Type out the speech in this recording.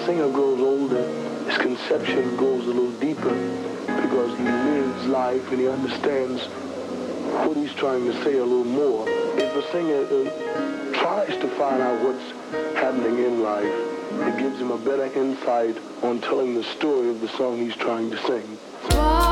singer grows older, his conception goes a little deeper because he lives life and he understands what he's trying to say a little more. If the singer tries to find out what's happening in life, it gives him a better insight on telling the story of the song he's trying to sing.